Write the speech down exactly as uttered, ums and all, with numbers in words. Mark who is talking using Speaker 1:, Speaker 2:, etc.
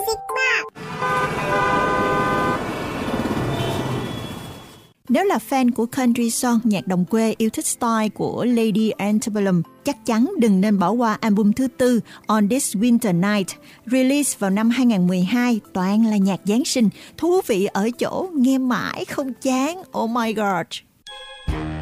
Speaker 1: Music Box.
Speaker 2: Nếu là fan của country song, nhạc đồng quê, yêu thích style của Lady Antebellum, chắc chắn đừng nên bỏ qua album thứ tư On This Winter Night, release vào năm hai không một hai, toàn là nhạc Giáng sinh, thú vị ở chỗ nghe mãi không chán. Oh my god!